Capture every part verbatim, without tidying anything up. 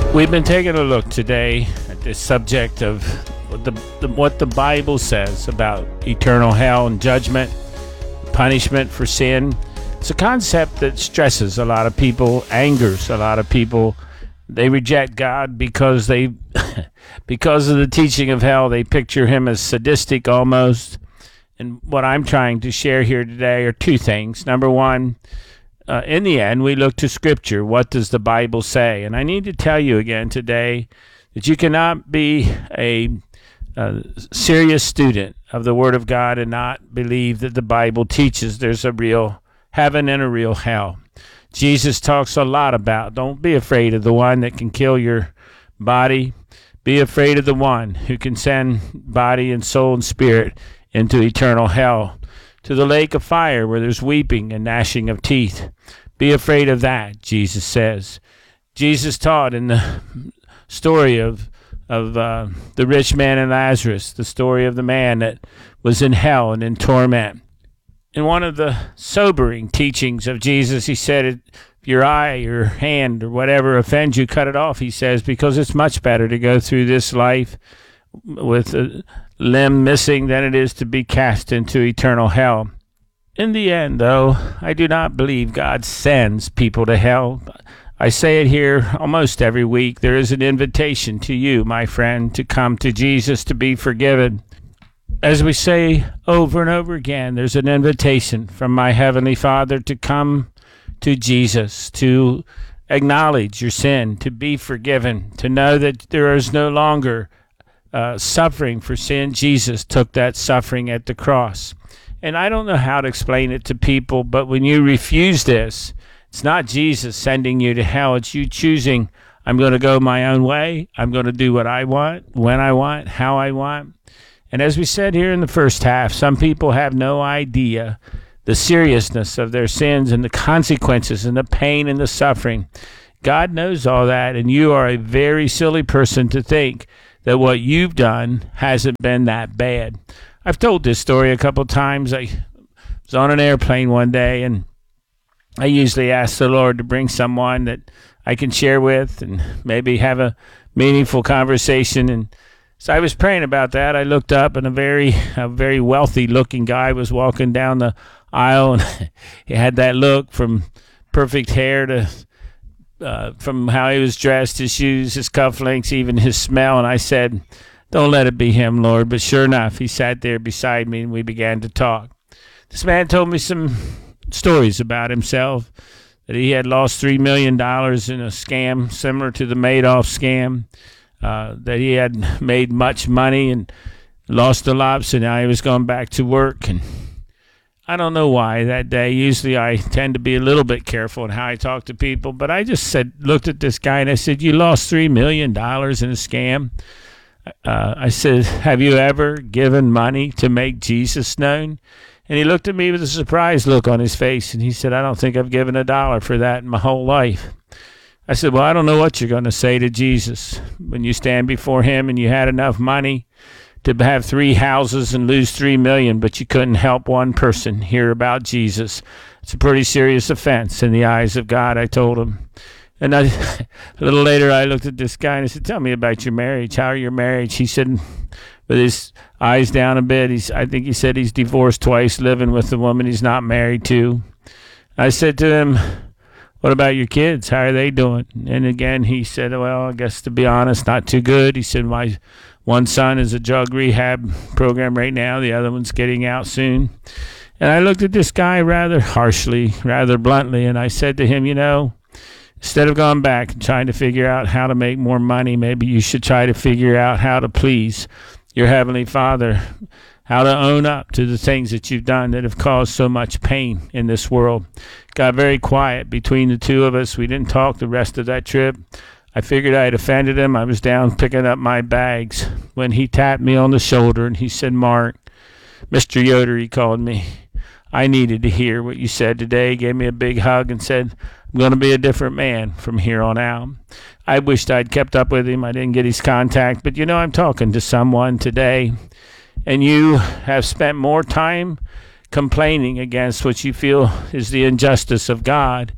We've been taking a look today at this subject of what the, the, what the Bible says about eternal hell and judgment, punishment for sin. It's a concept that stresses a lot of people, angers a lot of people. They reject God because they, because of the teaching of hell, they picture him as sadistic almost. And what I'm trying to share here today are two things. Number one, Uh, in the end, we look to Scripture. What does the Bible say? And I need to tell you again today that you cannot be a, a serious student of the Word of God and not believe that the Bible teaches there's a real heaven and a real hell. Jesus talks a lot about, don't be afraid of the one that can kill your body. Be afraid of the one who can send body and soul and spirit into eternal hell, to the lake of fire where there's weeping and gnashing of teeth. Be afraid of that, Jesus says. Jesus taught in the story of of uh, the rich man and Lazarus, the story of the man that was in hell and in torment. In one of the sobering teachings of Jesus, he said, if your eye, your hand, or whatever offends you, cut it off, he says, because it's much better to go through this life with a limb missing than it is to be cast into eternal hell. In the end, though, I do not believe God sends people to hell. I say it here almost every week. There is an invitation to you, my friend, to come to Jesus to be forgiven. As we say over and over again, there's an invitation from my Heavenly Father to come to Jesus, to acknowledge your sin, to be forgiven, to know that there is no longer Uh, suffering for sin. Jesus took that suffering at the cross. And I don't know how to explain it to people, but when you refuse this, it's not Jesus sending you to hell. It's you choosing, I'm going to go my own way. I'm going to do what I want, when I want, how I want. And as we said here in the first half, some people have no idea the seriousness of their sins and the consequences and the pain and the suffering. God knows all that, and you are a very silly person to think that what you've done hasn't been that bad. I've told this story a couple times. I was on an airplane one day, and I usually ask the Lord to bring someone that I can share with and maybe have a meaningful conversation. And so I was praying about that. I looked up, and a very, a very wealthy-looking guy was walking down the aisle, and he had that look from perfect hair to Uh, from how he was dressed, his shoes, his cufflinks, even his smell. And I said, don't let it be him, Lord. But sure enough, he sat there beside me, and we began to talk. This man told me some stories about himself, that he had lost three million dollars in a scam similar to the Madoff scam, uh, that he had made much money and lost a lot, so now he was going back to work. And I don't know why that day. Usually I tend to be a little bit careful in how I talk to people, but I just said, looked at this guy and I said, you lost three million dollars in a scam. Uh, I said, have you ever given money to make Jesus known? And he looked at me with a surprised look on his face, and he said, I don't think I've given a dollar for that in my whole life. I said, well, I don't know what you're going to say to Jesus when you stand before him and you had enough money to have three houses and lose three million, but you couldn't help one person hear about Jesus. It's a pretty serious offense in the eyes of God, I told him. And I, a little later, I looked at this guy and I said, tell me about your marriage. How are your marriage? He said, with his eyes down a bit, he's, I think he said he's divorced twice, living with a woman he's not married to. I said to him, what about your kids? How are they doing? And again, he said, well, I guess to be honest, not too good. He said, my one son is a drug rehab program right now. The other one's getting out soon. And I looked at this guy rather harshly, rather bluntly, and I said to him, you know, instead of going back and trying to figure out how to make more money, maybe you should try to figure out how to please your Heavenly Father, how to own up to the things that you've done that have caused so much pain in this world. Got very quiet between the two of us. We didn't talk the rest of that trip. I figured I had offended him. I was down picking up my bags when he tapped me on the shoulder and he said, Mark, Mister Yoder, he called me. I needed to hear what you said today. He gave me a big hug and said, I'm going to be a different man from here on out. I wished I'd kept up with him. I didn't get his contact. But, you know, I'm talking to someone today, and you have spent more time complaining against what you feel is the injustice of God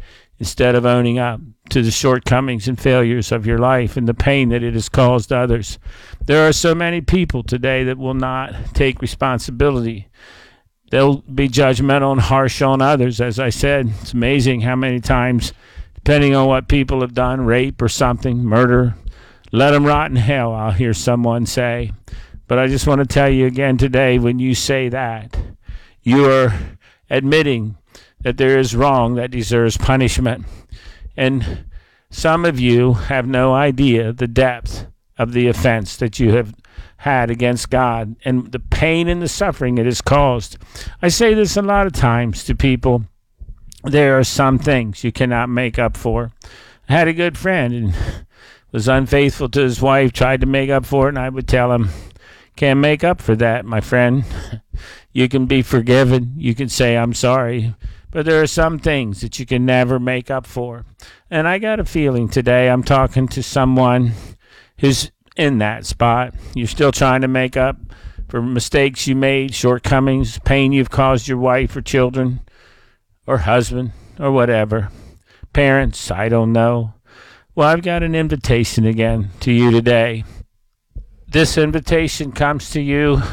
instead of owning up to the shortcomings and failures of your life and the pain that it has caused others. There are so many people today that will not take responsibility. They'll be judgmental and harsh on others. As I said, it's amazing how many times, depending on what people have done, rape or something, murder, let them rot in hell, I'll hear someone say. But I just want to tell you again today, when you say that, you are admitting that there is wrong that deserves punishment. And some of you have no idea the depth of the offense that you have had against God and the pain and the suffering it has caused. I say this a lot of times to people. There are some things you cannot make up for. I had a good friend and was unfaithful to his wife, tried to make up for it, and I would tell him, can't make up for that, my friend. You can be forgiven. You can say, I'm sorry. But there are some things that you can never make up for. And I got a feeling today I'm talking to someone who's in that spot. You're still trying to make up for mistakes you made, shortcomings, pain you've caused your wife or children or husband or whatever. Parents, I don't know. Well, I've got an invitation again to you today. This invitation comes to you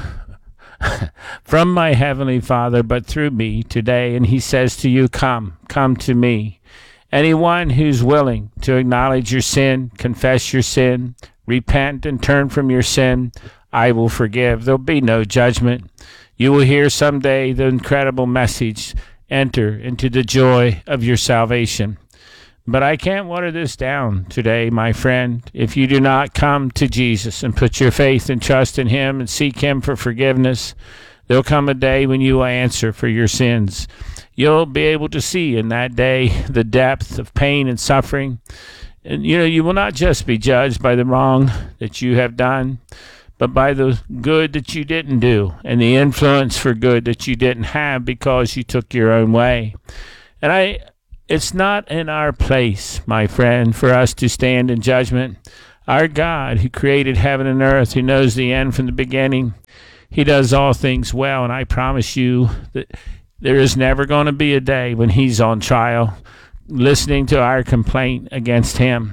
from my Heavenly Father, but through me today. And he says to you, come, come to me. Anyone who's willing to acknowledge your sin, confess your sin, repent and turn from your sin, I will forgive. There'll be no judgment. You will hear someday the incredible message, enter into the joy of your salvation. But I can't water this down today, my friend. If you do not come to Jesus and put your faith and trust in him and seek him for forgiveness, there'll come a day when you will answer for your sins. You'll be able to see in that day the depth of pain and suffering. And, you know, you will not just be judged by the wrong that you have done, but by the good that you didn't do and the influence for good that you didn't have because you took your own way. And I... It's not in our place, my friend, for us to stand in judgment. Our God, who created heaven and earth, who knows the end from the beginning, he does all things well. And I promise you that there is never going to be a day when he's on trial listening to our complaint against him.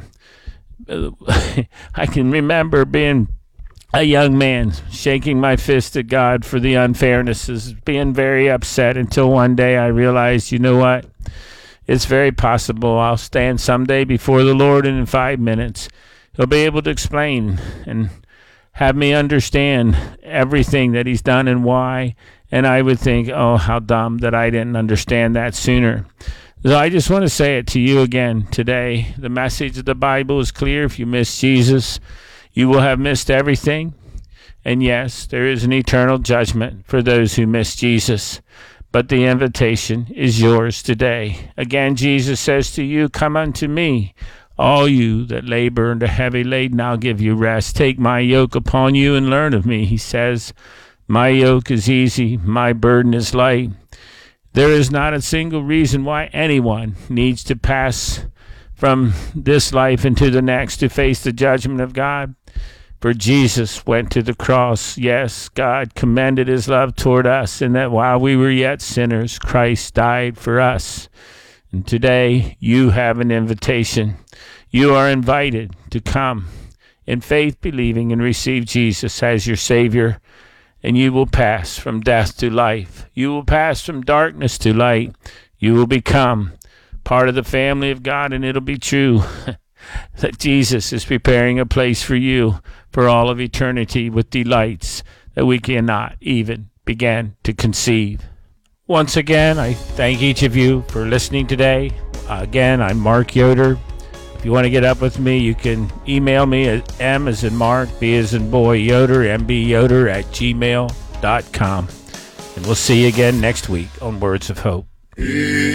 I can remember being a young man, shaking my fist at God for the unfairnesses, being very upset until one day I realized, you know what? It's very possible I'll stand someday before the Lord, and in five minutes he'll be able to explain and have me understand everything that he's done and why. And I would think, oh, how dumb that I didn't understand that sooner. So I just want to say it to you again today. The message of the Bible is clear. If you miss Jesus, you will have missed everything. And yes, there is an eternal judgment for those who miss Jesus. But the invitation is yours today. Again, Jesus says to you, come unto me, all you that labor and are heavy laden, I'll give you rest. Take my yoke upon you and learn of me. He says, my yoke is easy, my burden is light. There is not a single reason why anyone needs to pass from this life into the next to face the judgment of God. For Jesus went to the cross. Yes, God commended his love toward us, and that while we were yet sinners, Christ died for us. And today you have an invitation. You are invited to come in faith, believing, and receive Jesus as your Savior, and you will pass from death to life. You will pass from darkness to light. You will become part of the family of God, and it'll be true that Jesus is preparing a place for you for all of eternity with delights that we cannot even begin to conceive. Once again, I thank each of you for listening today. Uh, again, I'm Mark Yoder. If you want to get up with me, you can email me at M as in Mark, B as in boy, Yoder, M B Yoder at gmail dot com. And we'll see you again next week on Words of Hope.